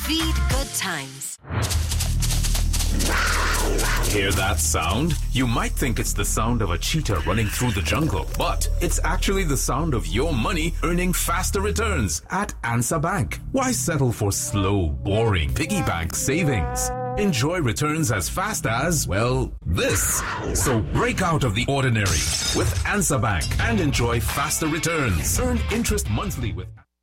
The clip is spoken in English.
Naveed Good Times. Hear that sound? You might think it's the sound of a cheetah running through the jungle, but it's actually the sound of your money earning faster returns at Ansa Bank. Why settle for slow, boring piggy bank savings? Enjoy returns as fast as, well, this. So break out of the ordinary with Ansa Bank and enjoy faster returns. Earn interest monthly with